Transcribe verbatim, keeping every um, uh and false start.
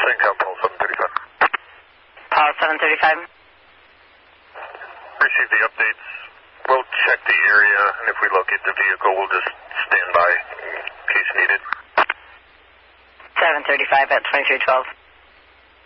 Syncom, Paul seven thirty-five. Paul seven thirty-five. Received the updates. We'll check the area, and if we locate the vehicle, we'll just stand by in case needed. seven thirty-five at twenty-three twelve.